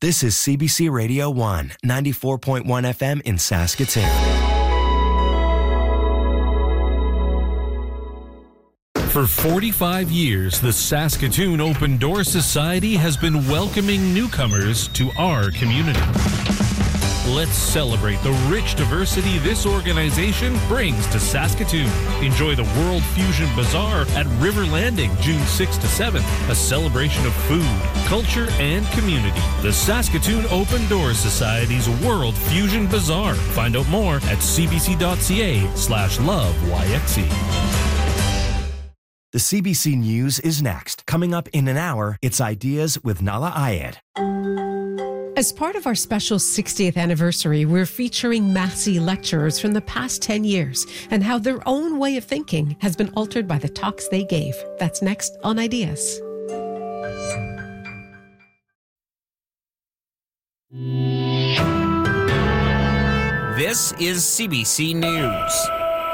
This is CBC Radio 1, 94.1 FM in Saskatoon. For 45 years, the Saskatoon Open Door Society has been welcoming newcomers to our community. Let's celebrate the rich diversity this organization brings to Saskatoon. Enjoy the World Fusion Bazaar at River Landing, June 6th to 7th, a celebration of food, culture, and community. The Saskatoon Open Door Society's World Fusion Bazaar. Find out more at cbc.ca/loveyxe. The CBC News is next. Coming up in an hour, it's Ideas with Nala Ayed. As part of our special 60th anniversary, we're featuring Massey lecturers from the past 10 years and how their own way of thinking has been altered by the talks they gave. That's next on Ideas. This is CBC News.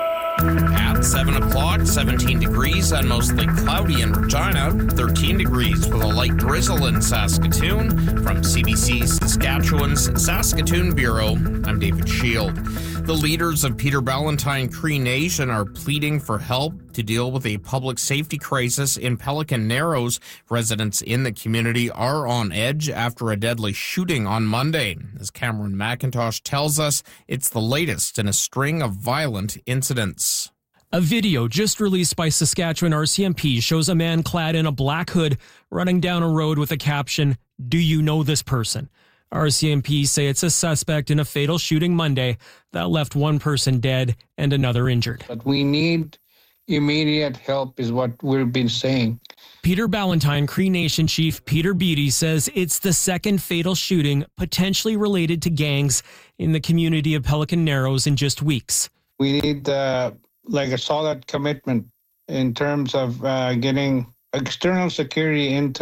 At 7 o'clock, 17 degrees and mostly cloudy in Regina, 13 degrees with a light drizzle in Saskatoon. From CBC Saskatchewan's Saskatoon Bureau, I'm David Shield. The leaders of Peter Ballantyne Cree Nation are pleading for help to deal with a public safety crisis in Pelican Narrows. Residents in the community are on edge after a deadly shooting on Monday. As Cameron McIntosh tells us, it's the latest in a string of violent incidents. A video just released by Saskatchewan RCMP shows a man clad in a black hood running down a road with a caption, "Do you know this person?" RCMP say it's a suspect in a fatal shooting Monday that left one person dead and another injured. But we need immediate help is what we've been saying. Peter Ballantyne Cree Nation Chief Peter Beattie says it's the second fatal shooting potentially related to gangs in the community of Pelican Narrows in just weeks. We need a solid commitment in terms of getting external security into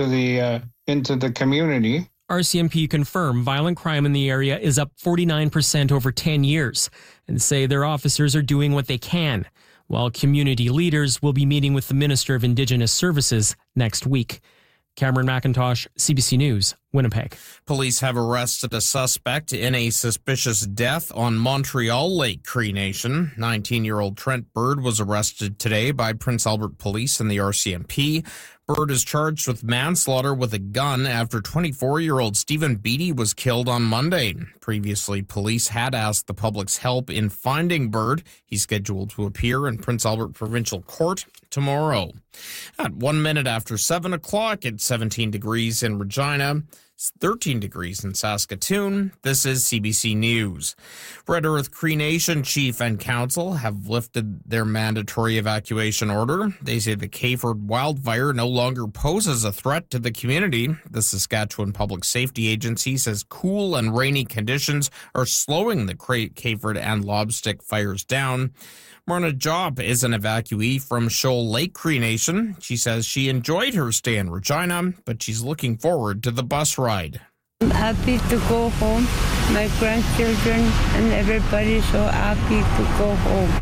the community. RCMP confirm violent crime in the area is up 49% over 10 years and say their officers are doing what they can, while community leaders will be meeting with the Minister of Indigenous Services next week. Cameron McIntosh, CBC News, Winnipeg. Police have arrested a suspect in a suspicious death on Montreal Lake Cree Nation. 19-year-old Trent Bird was arrested today by Prince Albert Police and the RCMP. Bird is charged with manslaughter with a gun after 24-year-old Stephen Beattie was killed on Monday. Previously, police had asked the public's help in finding Bird. He's scheduled to appear in Prince Albert Provincial Court tomorrow. At 1 minute after 7 o'clock, it's 17 degrees in Regina. It's 13 degrees in Saskatoon. This is CBC News. Red Earth Cree Nation Chief and Council have lifted their mandatory evacuation order. They say the Kayford wildfire no longer poses a threat to the community. The Saskatchewan Public Safety Agency says cool and rainy conditions are slowing the Kayford and Lobstick fires down. Myrna Job is an evacuee from Shoal Lake Cree Nation. She says she enjoyed her stay in Regina, but she's looking forward to the bus ride. I'm happy to go home. My grandchildren and everybody so happy to go home.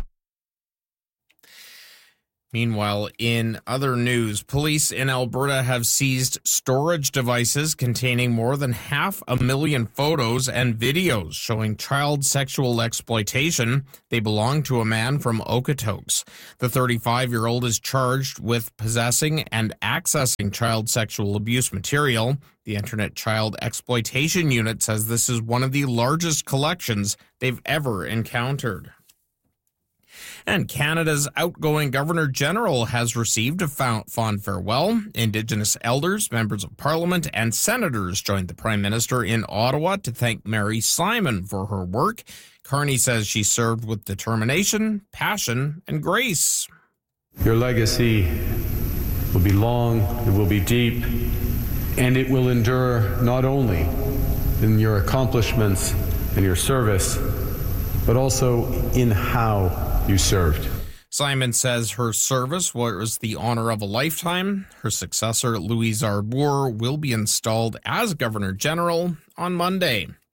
Meanwhile, in other news, police in Alberta have seized storage devices containing more than 500,000 photos and videos showing child sexual exploitation. They belong to a man from Okotoks. The 35-year-old is charged with possessing and accessing child sexual abuse material. The Internet Child Exploitation Unit says this is one of the largest collections they've ever encountered. And Canada's outgoing Governor-General has received a fond farewell. Indigenous elders, members of Parliament, and senators joined the Prime Minister in Ottawa to thank Mary Simon for her work. Carney says she served with determination, passion, and grace. Your legacy will be long, it will be deep, and it will endure not only in your accomplishments and your service, but also in how you served. Simon says her service was the honor of a lifetime. Her successor, Louise Arbour, will be installed as Governor General on Monday.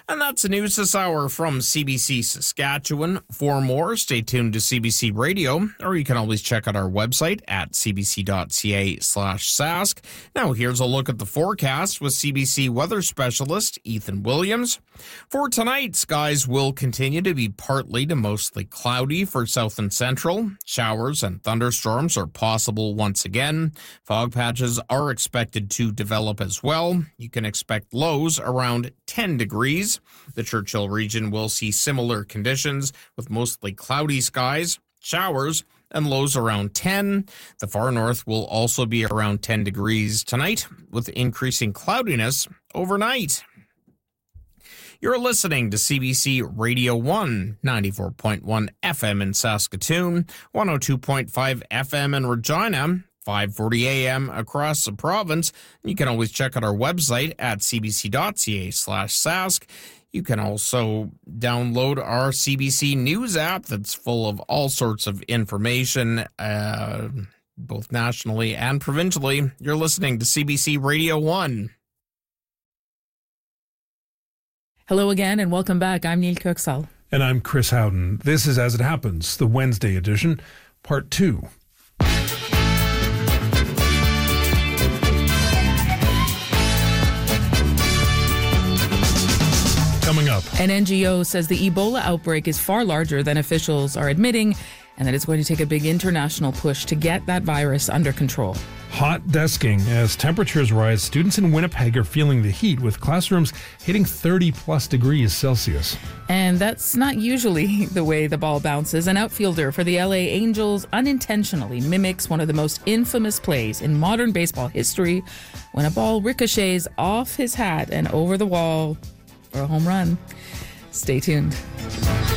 And that's the news this hour from CBC Saskatchewan. For more, stay tuned to CBC Radio, or you can always check out our website at cbc.ca/sask. Now here's a look at the forecast with CBC weather specialist Ethan Williams. For tonight, skies will continue to be partly to mostly cloudy for south and central. Showers and thunderstorms are possible once again. Fog patches are expected to develop as well. You can expect lows around 10 degrees. The Churchill region will see similar conditions with mostly cloudy skies, showers, and lows around 10. The far north will also be around 10 degrees tonight with increasing cloudiness overnight. You're listening to CBC Radio 1, 94.1 FM in Saskatoon, 102.5 FM in Regina, 540 AM across the province. You can always check out our website at cbc.ca/sask. You can also download our CBC News app that's full of all sorts of information, both nationally and provincially. You're listening to CBC Radio 1. Hello again and welcome back. I'm Neil Kirksall. And I'm Chris Howden. This is As It Happens, the Wednesday edition, part 2. Coming up. An NGO says the Ebola outbreak is far larger than officials are admitting, and that it's going to take a big international push to get that virus under control. Hot desking. As temperatures rise, students in Winnipeg are feeling the heat, with classrooms hitting 30-plus degrees Celsius. And that's not usually the way the ball bounces. An outfielder for the LA Angels unintentionally mimics one of the most infamous plays in modern baseball history when a ball ricochets off his hat and over the wall for a home run. Stay tuned.